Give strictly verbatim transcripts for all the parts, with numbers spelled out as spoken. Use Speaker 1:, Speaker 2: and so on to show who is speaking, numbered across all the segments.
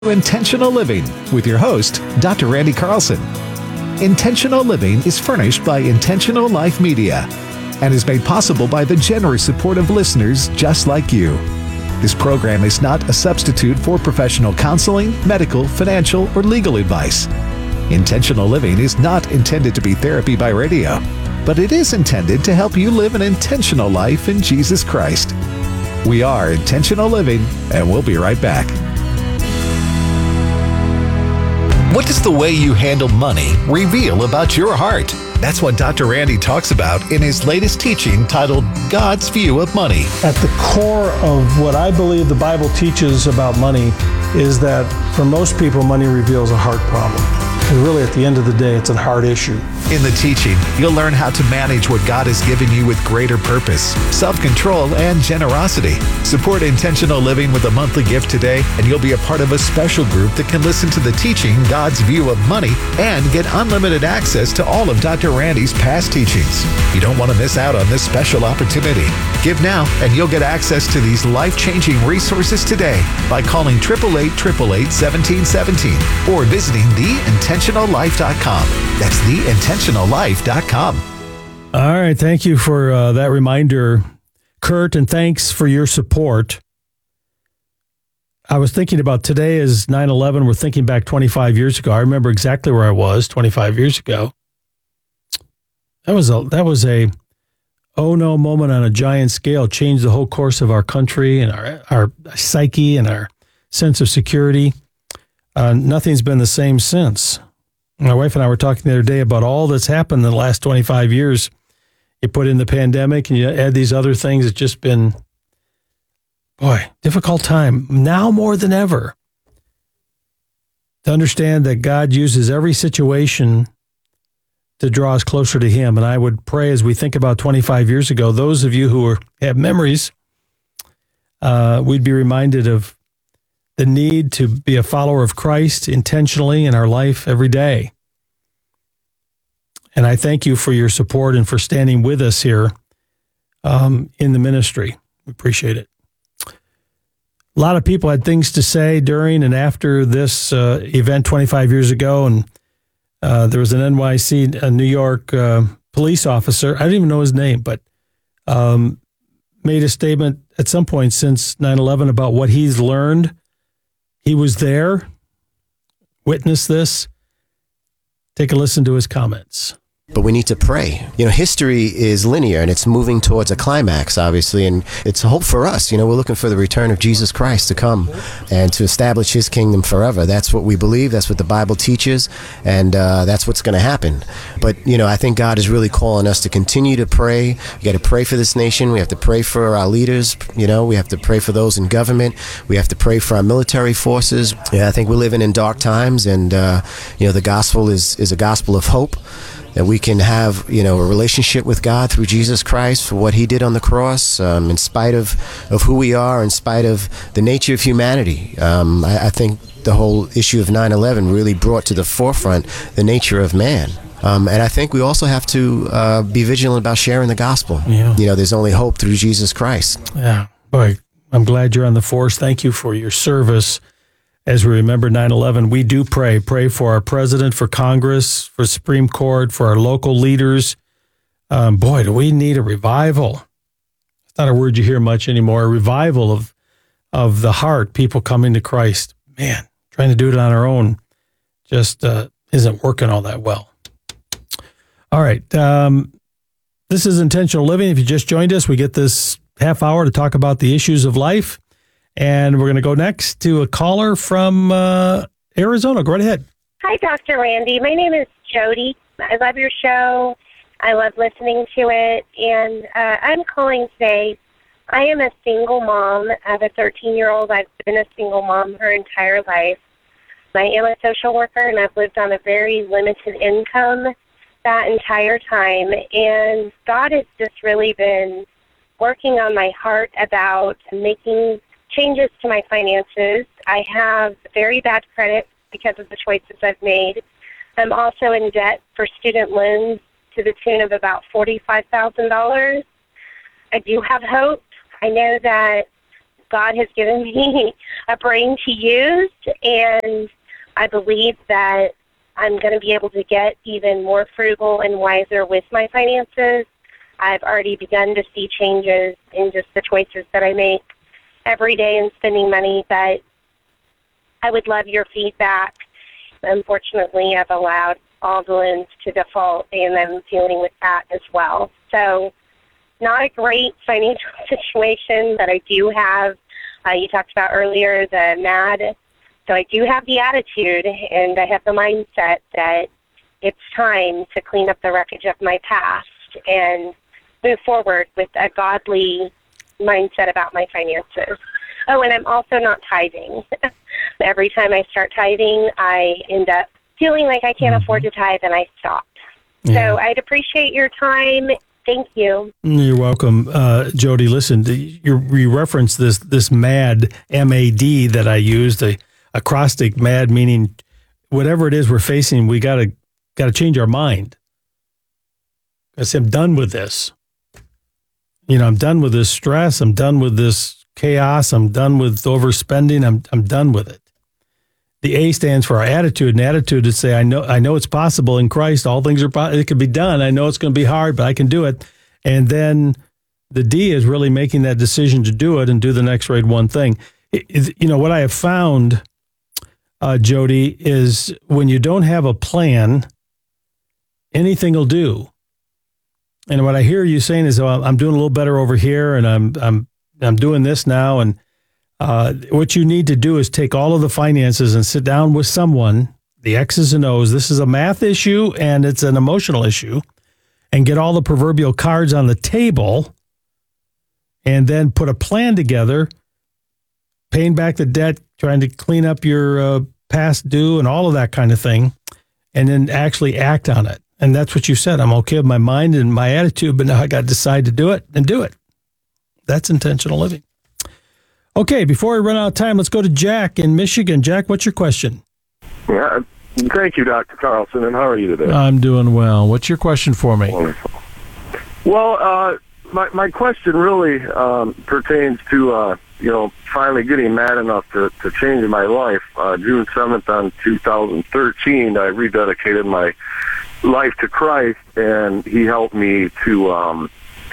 Speaker 1: Intentional Living with your host, Doctor Randy Carlson. Intentional Living is furnished by Intentional Life Media and is made possible by the generous support of listeners just like you. This program is not a substitute for professional counseling, medical, financial, or legal advice. Intentional Living is not intended to be therapy by radio, but it is intended to help you live an intentional life in Jesus Christ. We are Intentional Living, and we'll be right back. What does the way you handle money reveal about your heart? That's what Doctor Randy talks about in his latest teaching titled God's View of Money.
Speaker 2: At the core of what I believe the Bible teaches about money is that for most people, money reveals a heart problem. And really, at the end of the day, it's a heart issue.
Speaker 1: In the teaching, you'll learn how to manage what God has given you with greater purpose, self-control, and generosity. Support Intentional Living with a monthly gift today, and you'll be a part of a special group that can listen to the teaching, God's View of Money, and get unlimited access to all of Doctor Randy's past teachings. You don't want to miss out on this special opportunity. Give now, and you'll get access to these life-changing resources today by calling eight eight eight, eight eight eight, one seven one seven or visiting the intentional life dot com. That's the intentional life dot com.
Speaker 2: All right. Thank you for uh, that reminder, Kurt, and thanks for your support. I was thinking about today is nine eleven. We're thinking back twenty-five years ago. I remember exactly where I was twenty-five years ago. That was a, that was a oh no moment on a giant scale, changed the whole course of our country and our, our psyche and our sense of security. Uh, nothing's been the same since. My wife and I were talking the other day about all that's happened in the last twenty-five years. You put in the pandemic and you add these other things. It's just been, boy, difficult time now more than ever to understand that God uses every situation to draw us closer to Him. And I would pray as we think about twenty-five years ago, those of you who are, have memories, uh, we'd be reminded of the need to be a follower of Christ intentionally in our life every day. And I thank you for your support and for standing with us here um, in the ministry. We appreciate it. A lot of people had things to say during and after this uh, event twenty-five years ago, and uh, there was an N Y C, a New York uh, police officer, I don't even know his name, but um, made a statement at some point since nine eleven about what he's learned. He was there, witnessed this. Take a listen to his comments.
Speaker 3: But we need to pray. You know, history is linear and it's moving towards a climax, obviously, and it's a hope for us. You know, we're looking for the return of Jesus Christ to come and to establish His kingdom forever. That's what we believe. That's what the Bible teaches, and uh, that's what's going to happen. But, you know, I think God is really calling us to continue to pray. We got to pray for this nation. We have to pray for our leaders. You know, we have to pray for those in government. We have to pray for our military forces. Yeah, I think we're living in dark times, and, uh, you know, the gospel is, is a gospel of hope. That we can have, you know, a relationship with God through Jesus Christ for what He did on the cross, um, in spite of, of who we are, in spite of the nature of humanity. Um, I, I think the whole issue of nine eleven really brought to the forefront the nature of man. Um, and I think we also have to uh, be vigilant about sharing the gospel. Yeah. You know, there's only hope through Jesus Christ.
Speaker 2: Yeah, boy, I'm glad you're on the force. Thank you for your service. As we remember nine eleven, we do pray. Pray for our president, for Congress, for Supreme Court, for our local leaders. Um, boy, do we need a revival. It's not a word you hear much anymore. A revival of of the heart, people coming to Christ. Man, trying to do it on our own just uh, isn't working all that well. All right. Um, this is Intentional Living. If you just joined us, we get this half hour to talk about the issues of life. And we're going to go next to a caller from uh, Arizona. Go right ahead.
Speaker 4: Hi, Doctor Randy. My name is Jody. I love your show. I love listening to it. And uh, I'm calling today. I am a single mom of a thirteen-year-old. I've been a single mom her entire life. I am a social worker, and I've lived on a very limited income that entire time. And God has just really been working on my heart about making changes to my finances. I have very bad credit because of the choices I've made. I'm also in debt for student loans to the tune of about forty-five thousand dollars. I do have hope. I know that God has given me a brain to use, and I believe that I'm going to be able to get even more frugal and wiser with my finances. I've already begun to see changes in just the choices that I make every day in spending money, but I would love your feedback. Unfortunately, I've allowed all the loans to default, and I'm dealing with that as well. So not a great financial situation, but I do have, uh, you talked about earlier, the MAD. So I do have the attitude, and I have the mindset that it's time to clean up the wreckage of my past and move forward with a godly mindset about my finances. Oh, and I'm also not tithing. Every time I start tithing, I end up feeling like I can't mm-hmm. afford to tithe, and I stop. Yeah. So I'd appreciate your time. Thank you.
Speaker 2: You're welcome. Uh, Jody, listen, you, you referenced this this MAD, M A D, that I used, the acrostic MAD, meaning whatever it is we're facing, we got to got to change our mind. I said, I'm done with this. You know, I'm done with this stress. I'm done with this chaos. I'm done with overspending. I'm I'm done with it. The A stands for our attitude, and attitude is say, I know I know it's possible in Christ. All things are it can be done. I know it's going to be hard, but I can do it. And then the D is really making that decision to do it and do the next right one thing. It, it, you know, what I have found, uh, Jody, is when you don't have a plan, anything will do. And what I hear you saying is, oh, I'm doing a little better over here, and I'm I'm I'm doing this now. And uh, what you need to do is take all of the finances and sit down with someone, the X's and O's. This is a math issue and it's an emotional issue, and get all the proverbial cards on the table, and then put a plan together, paying back the debt, trying to clean up your uh, past due, and all of that kind of thing, and then actually act on it. And that's what you said. I'm okay with my mind and my attitude, but now I got to decide to do it and do it. That's intentional living. Okay, before we run out of time, let's go to Jack in Michigan. Jack, what's your question?
Speaker 5: Yeah, thank you, Doctor Carlson, and how are you today?
Speaker 2: I'm doing well. What's your question for me?
Speaker 5: Wonderful. Well, uh, my my question really um, pertains to, uh, you know, finally getting mad enough to, to change my life. Uh, June seventh on two thousand thirteen, I rededicated my life to Christ, and he helped me to um,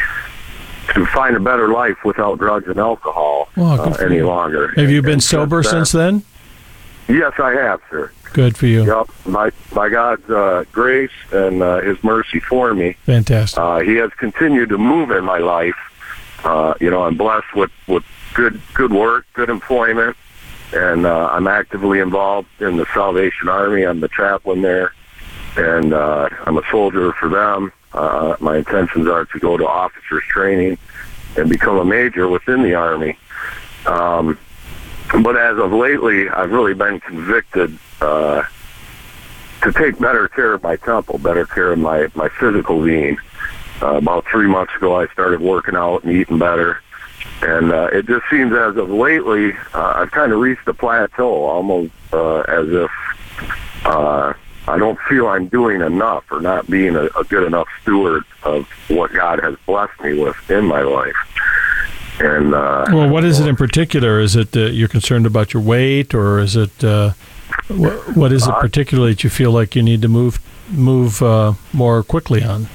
Speaker 5: to find a better life without drugs and alcohol well, uh, any longer.
Speaker 2: Have you
Speaker 5: and,
Speaker 2: been
Speaker 5: and
Speaker 2: sober since then?
Speaker 5: Yes, I have, sir.
Speaker 2: Good for you.
Speaker 5: Yep, by, by God's uh, grace and uh, His mercy for me.
Speaker 2: Fantastic.
Speaker 5: Uh, he has continued to move in my life. Uh, you know, I'm blessed with, with good good work, good employment, and uh, I'm actively involved in the Salvation Army. I'm the chaplain there, and uh, I'm a soldier for them. Uh, my intentions are to go to officers training and become a major within the Army. Um, but as of lately, I've really been convicted uh, to take better care of my temple, better care of my, my physical being. Uh, about three months ago, I started working out and eating better. And uh, it just seems as of lately, uh, I've kind of reached a plateau, almost uh, as if uh, I don't feel I'm doing enough or not being a, a good enough steward of what God has blessed me with in my life. And uh,
Speaker 2: well, what is it in particular? Is it uh, you're concerned about your weight, or is it uh, wh- what is it particularly that you feel like you need to move move uh, more quickly on?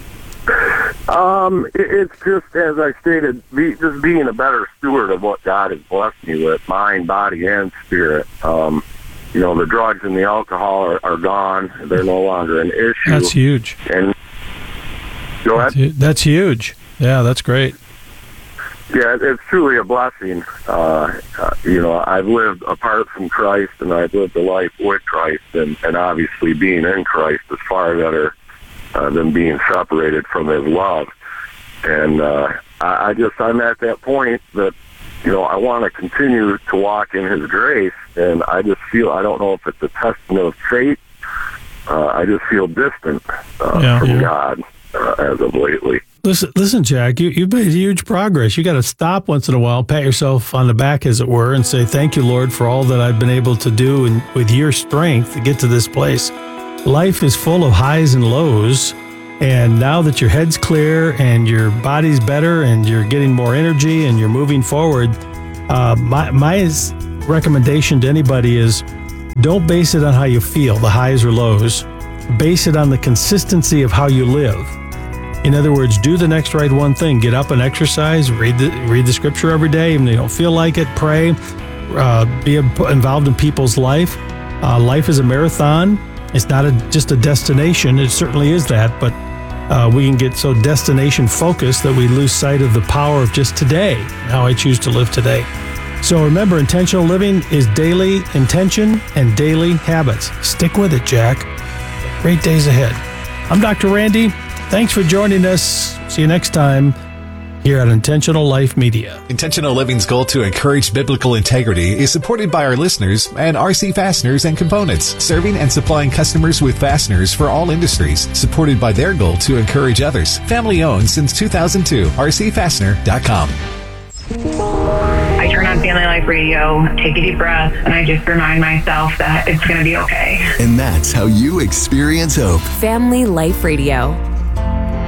Speaker 5: Um, it, it's just, as I stated, be, just being a better steward of what God has blessed me with, mind, body, and spirit. Um, you know, the drugs and the alcohol are, are gone. They're no longer an issue.
Speaker 2: That's huge.
Speaker 5: And go ahead.
Speaker 2: That's, that's huge. Yeah, that's great.
Speaker 5: Yeah, it's truly a blessing. Uh, uh, you know, I've lived apart from Christ, and I've lived a life with Christ, and, and obviously being in Christ is far better uh, than being separated from His love. And uh, I, I just, I'm at that point that, you know, I want to continue to walk in His grace, and I just feel, I don't know if it's a testament of faith, uh, I just feel distant uh,
Speaker 2: yeah,
Speaker 5: from
Speaker 2: yeah.
Speaker 5: God uh, as of lately.
Speaker 2: Listen, listen, Jack, you, you've made huge progress. You got to stop once in a while, pat yourself on the back, as it were, and say, thank you, Lord, for all that I've been able to do and with your strength to get to this place. Life is full of highs and lows, and now that your head's clear and your body's better and you're getting more energy and you're moving forward, Uh, my my recommendation to anybody is don't base it on how you feel, the highs or lows. Base it on the consistency of how you live. In other words, do the next right one thing. Get up and exercise. Read the read the scripture every day. Even if you don't feel like it, pray. Uh, be involved in people's life. Uh, life is a marathon. It's not a, just a destination. It certainly is that, but uh, we can get so destination focused that we lose sight of the power of just today, how I choose to live today. So remember, intentional living is daily intention and daily habits. Stick with it, Jack. Great days ahead. I'm Doctor Randy. Thanks for joining us. See you next time here at Intentional Life Media.
Speaker 1: Intentional Living's goal to encourage biblical integrity is supported by our listeners and R C Fasteners and Components, serving and supplying customers with fasteners for all industries, supported by their goal to encourage others. Family owned since two thousand two. R C Fastener dot com.
Speaker 6: I turn on Family Life Radio, take a deep breath, and I just remind myself that it's going to be okay.
Speaker 7: And that's how you experience hope.
Speaker 8: Family Life Radio.